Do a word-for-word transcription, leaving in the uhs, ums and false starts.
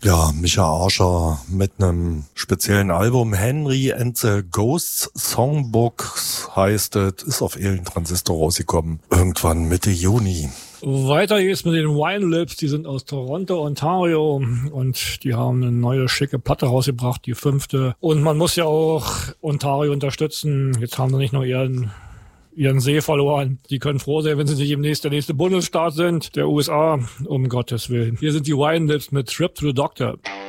Ja, Micha Arscher mit einem speziellen Album. Henry and the Ghosts Songbooks heißt es, ist auf Elen Transistor rausgekommen. Irgendwann Mitte Juni. Weiter geht's mit den Wine Lips, die sind aus Toronto, Ontario und die haben eine neue schicke Platte rausgebracht, die fünfte. Und man muss ja auch Ontario unterstützen. Jetzt haben sie nicht nur ihren ihren See verloren. Die können froh sein, wenn sie nicht im nächsten, der nächste Bundesstaat sind, der U S A, um Gottes Willen. Hier sind die Wine Lips mit Trip to the Doctor.